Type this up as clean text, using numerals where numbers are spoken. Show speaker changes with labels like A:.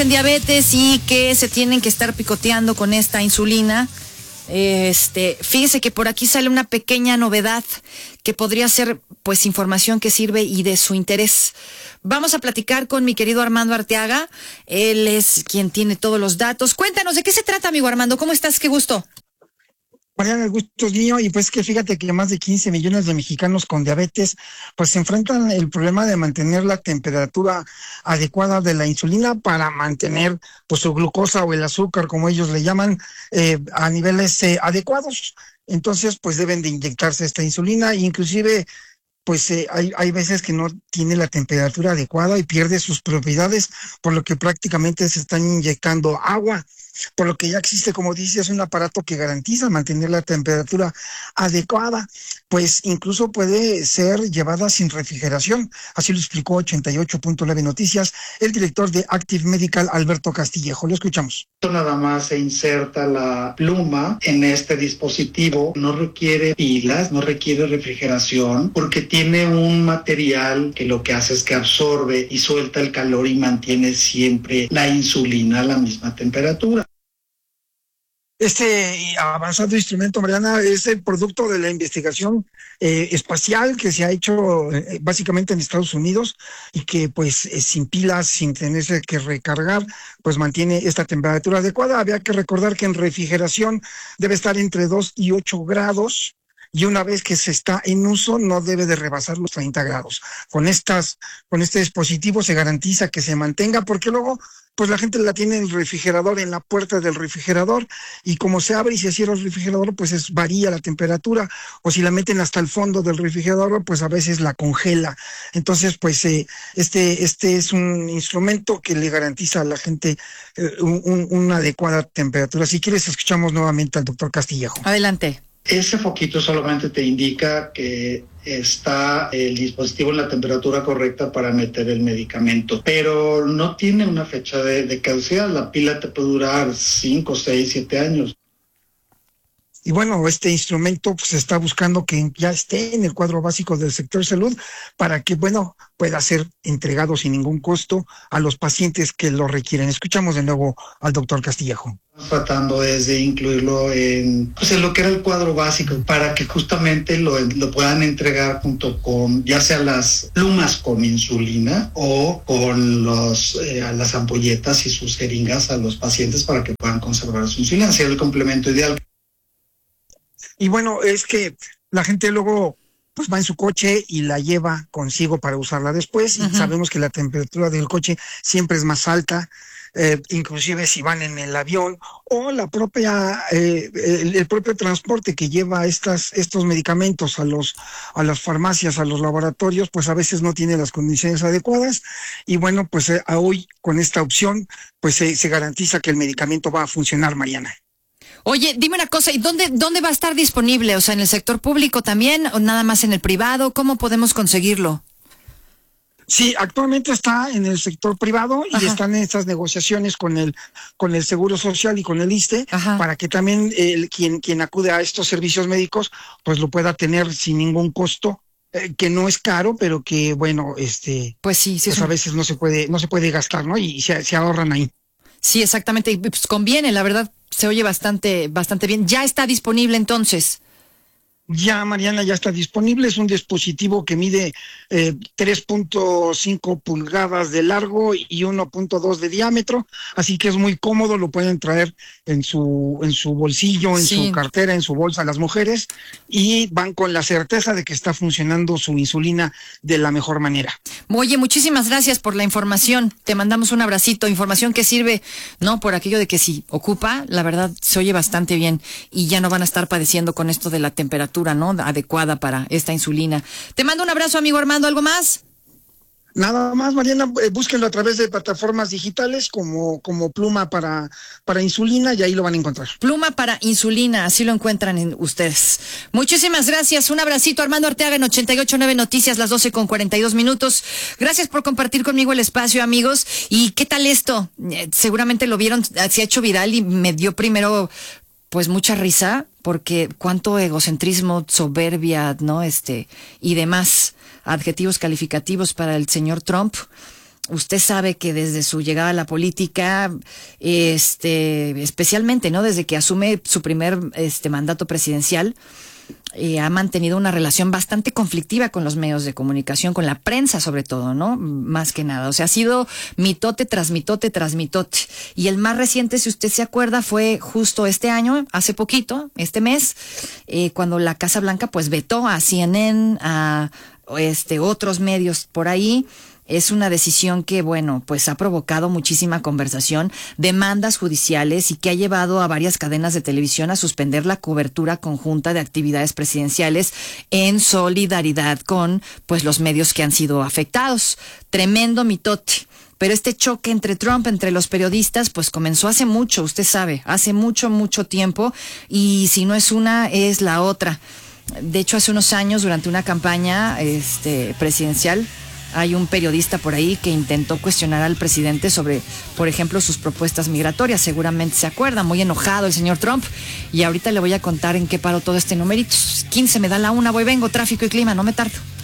A: diabetes y que se tienen que estar picoteando con esta insulina. Fíjese que por aquí sale una pequeña novedad que podría ser pues información que sirve y de su interés. Vamos a platicar con mi querido Armando Arteaga. Él es quien tiene todos los datos. Cuéntanos, ¿de qué se trata, amigo Armando? ¿Cómo estás? Qué gusto.
B: Mariana, el gusto es mío, y pues que fíjate que más de 15 millones de mexicanos con diabetes pues se enfrentan el problema de mantener la temperatura adecuada de la insulina para mantener pues su glucosa o el azúcar, como ellos le llaman, a niveles adecuados. Entonces pues deben de inyectarse esta insulina, e inclusive pues hay veces que no tiene la temperatura adecuada y pierde sus propiedades, por lo que prácticamente se están inyectando agua. Por lo que ya existe, como dices, un aparato que garantiza mantener la temperatura adecuada, pues incluso puede ser llevada sin refrigeración. Así lo explicó 88.9 Noticias el director de Active Medical, Alberto Castillejo. Lo escuchamos.
C: Nada más se inserta la pluma en este dispositivo, no requiere pilas, no requiere refrigeración, porque tiene un material que lo que hace es que absorbe y suelta el calor y mantiene siempre la insulina a la misma temperatura.
B: Este avanzado instrumento, Mariana, es el producto de la investigación espacial que se ha hecho básicamente en Estados Unidos, y que pues sin pilas, sin tenerse que recargar, pues mantiene esta temperatura adecuada. Había que recordar que en refrigeración debe estar entre 2 y 8 grados, y una vez que se está en uso no debe de rebasar los 30 grados. Con este dispositivo se garantiza que se mantenga, porque luego pues la gente la tiene en el refrigerador, en la puerta del refrigerador, y como se abre y se cierra el refrigerador, pues varía la temperatura, o si la meten hasta el fondo del refrigerador, pues a veces la congela. Entonces, pues este es un instrumento que le garantiza a la gente una adecuada temperatura. Si quieres, escuchamos nuevamente al doctor Castillejo.
A: Adelante.
C: Ese foquito solamente te indica que está el dispositivo en la temperatura correcta para meter el medicamento, pero no tiene una fecha de caducidad. La pila te puede durar 5, 6, 7 años.
B: Y bueno, este instrumento pues está buscando que ya esté en el cuadro básico del sector salud, para que, bueno, pueda ser entregado sin ningún costo a los pacientes que lo requieren. Escuchamos de nuevo al doctor Castillejo.
C: Tratando de incluirlo en lo que era el cuadro básico, para que justamente lo puedan entregar junto con ya sea las plumas con insulina o con las ampolletas y sus jeringas a los pacientes, para que puedan conservar su insulina, sea el complemento ideal.
B: Y bueno, es que la gente luego pues va en su coche y la lleva consigo para usarla después, y sabemos que la temperatura del coche siempre es más alta, inclusive si van en el avión o la propia el propio transporte que lleva estos medicamentos a las farmacias, a los laboratorios, pues a veces no tiene las condiciones adecuadas. Y bueno, pues hoy con esta opción pues se garantiza que el medicamento va a funcionar, Mariana.
A: Oye, dime una cosa, ¿y dónde va a estar disponible? O sea, ¿en el sector público también o nada más en el privado? ¿Cómo podemos conseguirlo?
B: Sí, actualmente está en el sector privado y están en estas negociaciones con el Seguro Social y con el ISSSTE, para que también quien acude a estos servicios médicos pues lo pueda tener sin ningún costo, que no es caro, pero que bueno,
A: pues sí,
B: pues a veces no se puede gastar, ¿no? Y se ahorran ahí.
A: Sí, exactamente, y pues conviene, la verdad, se oye bastante bien. ¿Ya está disponible entonces?
B: Ya, Mariana, ya está disponible. Es un dispositivo que mide 3.5 pulgadas de largo y 1.2 de diámetro, así que es muy cómodo. Lo pueden traer en su bolsillo, en su cartera, en su bolsa las mujeres, y van con la certeza de que está funcionando su insulina de la mejor manera.
A: Oye, muchísimas gracias por la información. Te mandamos un abracito. Información que sirve, ¿no? Por aquello de que si ocupa, la verdad, se oye bastante bien y ya no van a estar padeciendo con esto de la temperatura, ¿no? Adecuada para esta insulina. Te mando un abrazo, amigo Armando. ¿Algo más?
B: Nada más, Mariana, búsquenlo a través de plataformas digitales como Pluma para insulina, y ahí lo van a encontrar.
A: Pluma para insulina, así lo encuentran en ustedes. Muchísimas gracias, un abracito. Armando Arteaga en 88.9 Noticias, las 12:42. Gracias por compartir conmigo el espacio, amigos. ¿Y qué tal esto? Seguramente lo vieron, se ha hecho viral y me dio primero pues mucha risa, porque cuánto egocentrismo, soberbia, ¿no? Y demás adjetivos calificativos para el señor Trump. Usted sabe que desde su llegada a la política, especialmente, ¿no? Desde que asume su primer mandato presidencial, ha mantenido una relación bastante conflictiva con los medios de comunicación, con la prensa sobre todo, ¿no? Más que nada. O sea, ha sido mitote tras mitote tras mitote. Y el más reciente, si usted se acuerda, fue justo este año, hace poquito, este mes, cuando la Casa Blanca pues vetó a CNN, a otros medios por ahí. Es una decisión que, bueno, pues ha provocado muchísima conversación, demandas judiciales y que ha llevado a varias cadenas de televisión a suspender la cobertura conjunta de actividades presidenciales en solidaridad con, pues, los medios que han sido afectados. Tremendo mitote. Pero este choque entre Trump, entre los periodistas, pues comenzó hace mucho, usted sabe, hace mucho, mucho tiempo. Y si no es una, es la otra. De hecho, hace unos años, durante una campaña presidencial, hay un periodista por ahí que intentó cuestionar al presidente sobre, por ejemplo, sus propuestas migratorias. Seguramente se acuerda, muy enojado el señor Trump. Y ahorita le voy a contar en qué paró todo este numerito. 15 me da la 1, vengo, tráfico y clima, no me tardo.